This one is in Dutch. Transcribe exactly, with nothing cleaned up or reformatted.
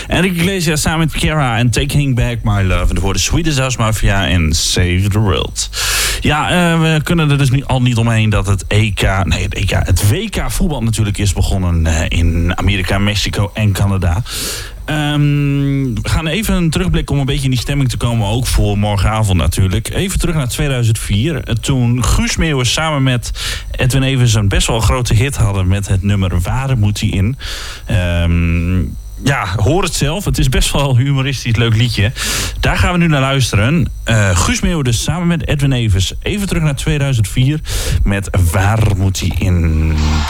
Enrique Iglesias samen met Ciara en Taking Back My Love. En de woorden Swedish House Mafia en Save the World. Ja, uh, we kunnen er dus niet, al niet omheen dat het E K... Nee, het E K, het W K voetbal natuurlijk is begonnen uh, in Amerika, Mexico en Canada. Um, we gaan even een terugblik om een beetje in die stemming te komen. Ook voor morgenavond natuurlijk. Even terug naar tweeduizend vier. Toen Guus Meeuwis samen met Edwin Evers een best wel grote hit hadden met het nummer Waar moet hij in? Um, ja, hoor het zelf. Het is best wel een humoristisch leuk liedje. Daar gaan we nu naar luisteren. Uh, Guus Meeuwis dus samen met Edwin Evers. Even terug naar tweeduizend vier met Waar moet hij in?